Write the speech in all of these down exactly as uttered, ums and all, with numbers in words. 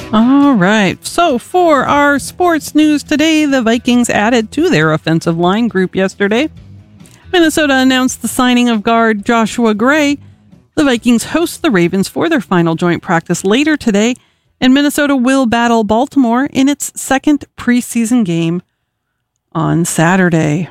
All right. So for our sports news today, the Vikings added to their offensive line group yesterday. Minnesota announced the signing of guard Joshua Gray. The Vikings host the Ravens for their final joint practice later today, and Minnesota will battle Baltimore in its second preseason game on Saturday.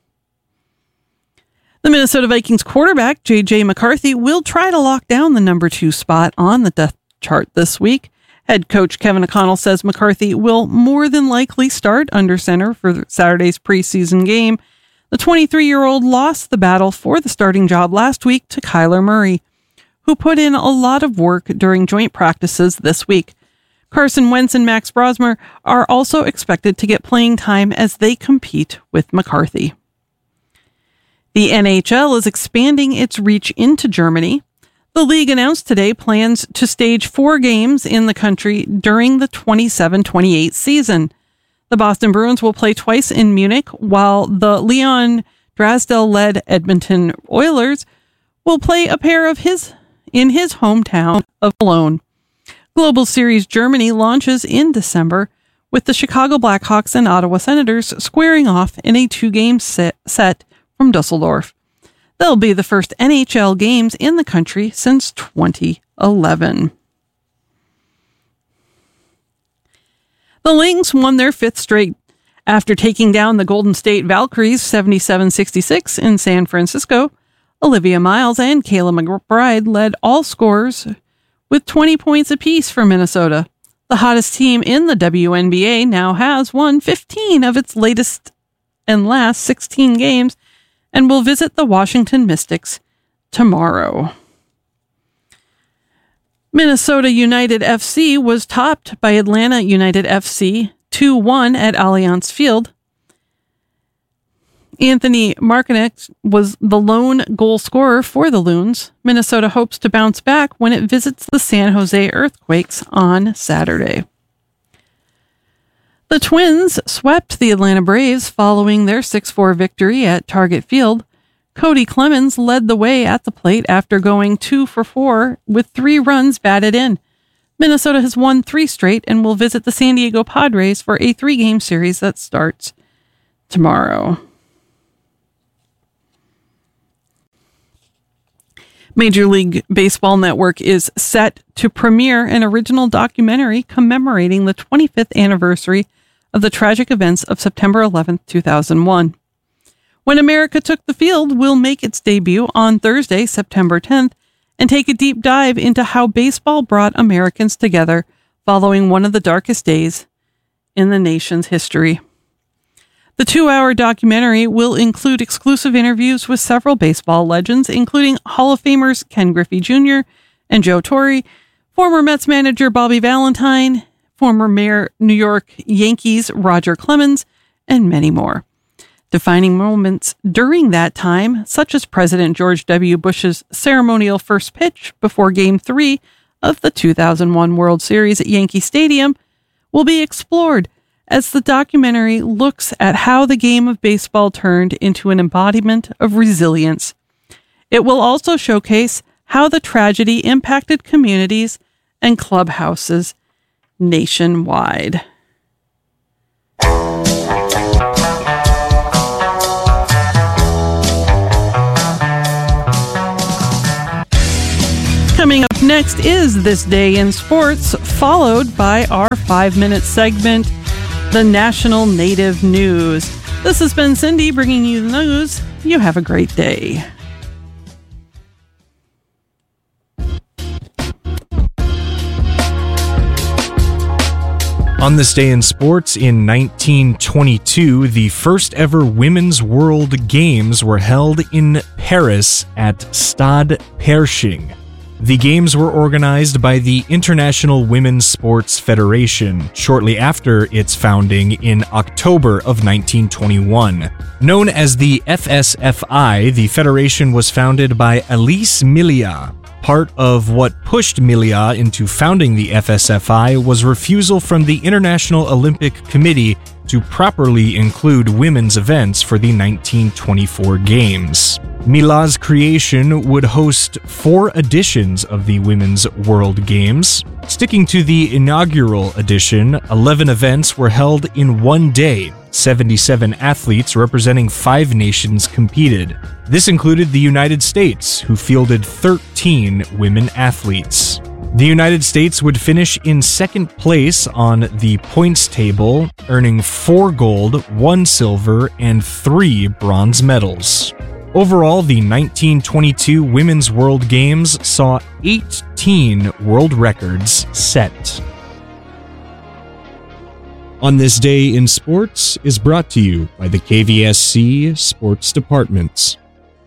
The Minnesota Vikings quarterback, J J McCarthy, will try to lock down the number two spot on the depth chart this week. Head coach Kevin O'Connell says McCarthy will more than likely start under center for Saturday's preseason game. The twenty-three-year-old lost the battle for the starting job last week to Kyler Murray, who put in a lot of work during joint practices this week. Carson Wentz and Max Brosmer are also expected to get playing time as they compete with McCarthy. The N H L is expanding its reach into Germany. The league announced today plans to stage four games in the country during the twenty-seven twenty-eight season. The Boston Bruins will play twice in Munich, while the Leon Draisaitl-led Edmonton Oilers will play a pair of his in his hometown of Cologne. Global Series Germany launches in December, with the Chicago Blackhawks and Ottawa Senators squaring off in a two-game set, set from Dusseldorf. They'll be the first N H L games in the country since twenty eleven. The Lynx won their fifth straight after taking down the Golden State Valkyries seventy-seven sixty-six in San Francisco. Olivia Miles and Kayla McBride led all scorers with twenty points apiece for Minnesota. The hottest team in the W N B A now has won fifteen of its latest and last sixteen games and will visit the Washington Mystics tomorrow. Minnesota United F C was topped by Atlanta United F C two one at Allianz Field. Anthony Markkanen was the lone goal scorer for the Loons. Minnesota hopes to bounce back when it visits the San Jose Earthquakes on Saturday. The Twins swept the Atlanta Braves following their six four victory at Target Field. Cody Clemens led the way at the plate after going two for four with three runs batted in. Minnesota has won three straight and will visit the San Diego Padres for a three-game series that starts tomorrow. Major League Baseball Network is set to premiere an original documentary commemorating the twenty-fifth anniversary of the tragic events of September eleventh, two thousand one. When America Took the Field will make its debut on Thursday, September tenth, and take a deep dive into how baseball brought Americans together following one of the darkest days in the nation's history. The two-hour documentary will include exclusive interviews with several baseball legends, including Hall of Famers Ken Griffey Junior and Joe Torre, former Mets manager Bobby Valentine, former Mayor New York Yankees Roger Clemens, and many more. Defining moments during that time, such as President George W. Bush's ceremonial first pitch before Game three of the two thousand one World Series at Yankee Stadium, will be explored as the documentary looks at how the game of baseball turned into an embodiment of resilience. It will also showcase how the tragedy impacted communities and clubhouses nationwide. Coming up next is This Day in Sports, followed by our five-minute segment, The National Native News. This has been Cindy bringing you the news. You have a great day. On this day in sports, in nineteen twenty-two, the first ever Women's World Games were held in Paris at Stade Pershing. The games were organized by the International Women's Sports Federation shortly after its founding in October of nineteen twenty-one. Known as the F S F I, the federation was founded by Alice Milia. Part of what pushed Milia into founding the F S F I was refusal from the International Olympic Committee to properly include women's events for the nineteen twenty-four Games. Mila's creation would host four editions of the Women's World Games. Sticking to the inaugural edition, eleven events were held in one day. seventy-seven athletes representing five nations competed. This included the United States, who fielded thirteen women athletes. The United States would finish in second place on the points table, earning four gold, one silver, and three bronze medals. Overall, the nineteen twenty-two Women's World Games saw eighteen world records set. On This Day in Sports is brought to you by the K V S C Sports Departments.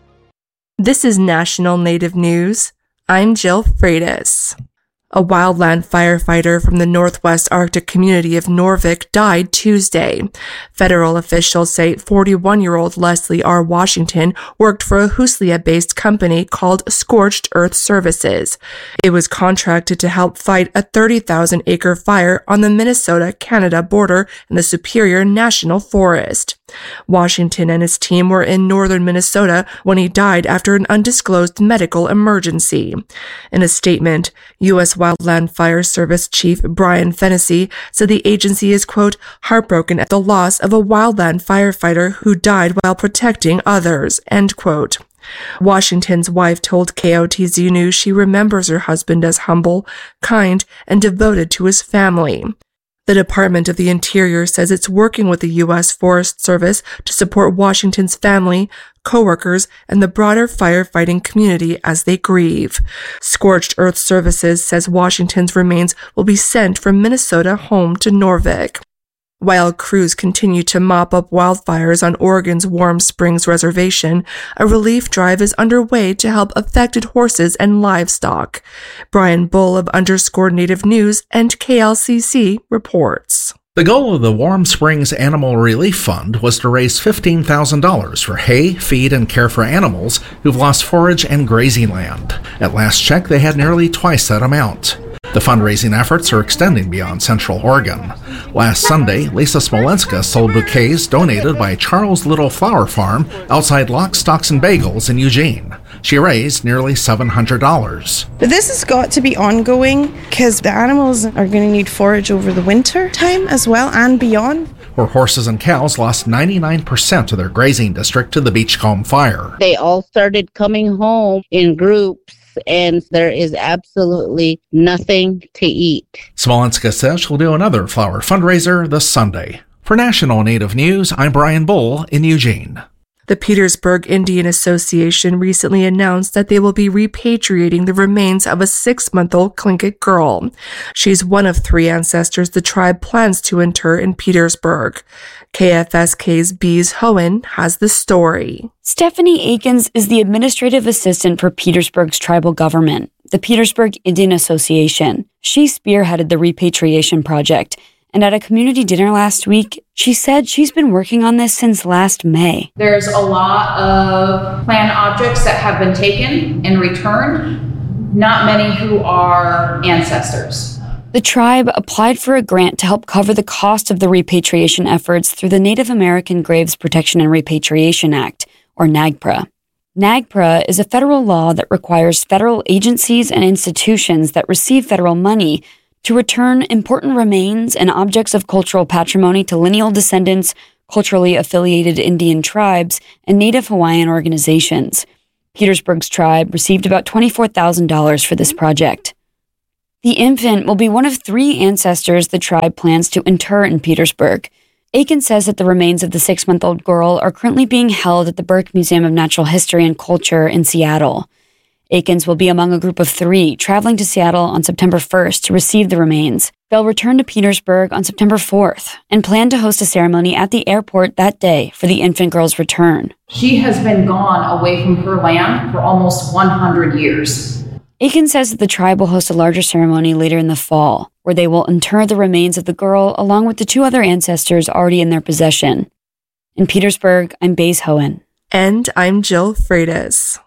This is National Native News. I'm Jill Freitas. A wildland firefighter from the Northwest Arctic community of Norvik died Tuesday. Federal officials say forty-one-year-old Leslie R. Washington worked for a Huslia-based company called Scorched Earth Services. It was contracted to help fight a thirty thousand acre fire on the Minnesota-Canada border in the Superior National Forest. Washington and his team were in northern Minnesota when he died after an undisclosed medical emergency. In a statement, U S Wildland Fire Service Chief Brian Fennessy said the agency is, quote, heartbroken at the loss of a wildland firefighter who died while protecting others, end quote. Washington's wife told K O T Z News she remembers her husband as humble, kind, and devoted to his family. The Department of the Interior says it's working with the U S Forest Service to support Washington's family, coworkers, and the broader firefighting community as they grieve. Scorched Earth Services says Washington's remains will be sent from Minnesota home to Norvik. While crews continue to mop up wildfires on Oregon's Warm Springs Reservation, a relief drive is underway to help affected horses and livestock. Brian Bull of Underscore Native News and K L C C reports. The goal of the Warm Springs Animal Relief Fund was to raise fifteen thousand dollars for hay, feed, and care for animals who've lost forage and grazing land. At last check, they had nearly twice that amount. The fundraising efforts are extending beyond Central Oregon. Last Sunday, Lisa Smolenska sold bouquets donated by Charles Little Flower Farm outside Lock, Stocks, and Bagels in Eugene. She raised nearly seven hundred dollars. But this has got to be ongoing because the animals are going to need forage over the winter time as well and beyond. Where horses and cows lost ninety-nine percent of their grazing district to the Beachcomb fire. They all started coming home in groups, and there is absolutely nothing to eat. Smolenska says she'll do another flower fundraiser this Sunday. For National Native News, I'm Brian Bull in Eugene. The Petersburg Indian Association recently announced that they will be repatriating the remains of a six-month-old Tlingit girl. She's one of three ancestors the tribe plans to inter in Petersburg. K F S K's Bees Hohen has the story. Stephanie Akins is the administrative assistant for Petersburg's tribal government, the Petersburg Indian Association. She spearheaded the repatriation project, and at a community dinner last week, she said she's been working on this since last May. There's a lot of planned objects that have been taken and returned, not many who are ancestors. The tribe applied for a grant to help cover the cost of the repatriation efforts through the Native American Graves Protection and Repatriation Act, or NAGPRA. NAGPRA is a federal law that requires federal agencies and institutions that receive federal money to return important remains and objects of cultural patrimony to lineal descendants, culturally affiliated Indian tribes, and Native Hawaiian organizations. Petersburg's tribe received about twenty-four thousand dollars for this project. The infant will be one of three ancestors the tribe plans to inter in Petersburg. Aiken says that the remains of the six-month-old girl are currently being held at the Burke Museum of Natural History and Culture in Seattle. Akins will be among a group of three traveling to Seattle on September first to receive the remains. They'll return to Petersburg on September fourth and plan to host a ceremony at the airport that day for the infant girl's return. She has been gone away from her land for almost one hundred years. Akins says that the tribe will host a larger ceremony later in the fall, where they will inter the remains of the girl along with the two other ancestors already in their possession. In Petersburg, I'm Baze Hohen. And I'm Jill Freitas.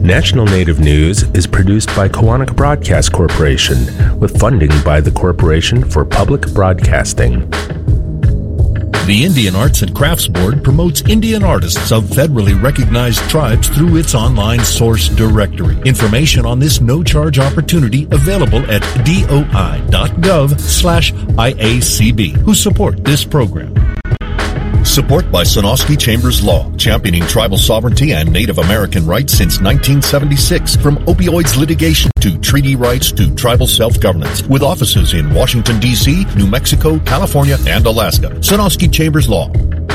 National Native News is produced by Koahnic Broadcast Corporation with funding by the Corporation for Public Broadcasting. The Indian Arts and Crafts Board promotes Indian artists of federally recognized tribes through its online source directory. Information on this no-charge opportunity available at doi.gov slash IACB, who support this program. Support by Sonosky Chambers Law, championing tribal sovereignty and Native American rights since nineteen seventy-six. From opioids litigation to treaty rights to tribal self-governance. With offices in Washington, D C, New Mexico, California, and Alaska. Sonosky Chambers Law.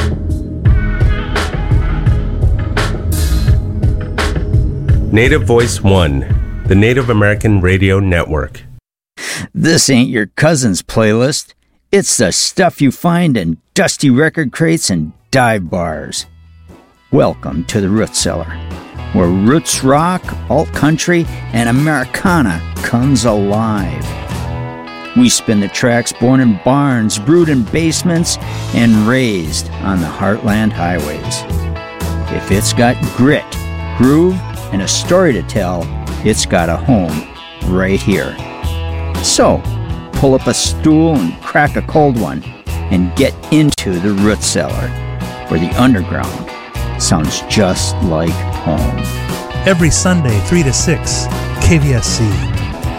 Native Voice One, the Native American Radio Network. This ain't your cousin's playlist. It's the stuff you find in dusty record crates and dive bars. Welcome to the Root Cellar, where roots rock, alt country, and Americana comes alive. We spin the tracks born in barns, brewed in basements, and raised on the Heartland highways. If it's got grit, groove, and a story to tell, it's got a home right here. So, pull up a stool and crack a cold one and get into the Root Cellar, where the underground sounds just like home. Every Sunday, three to six, K V S C.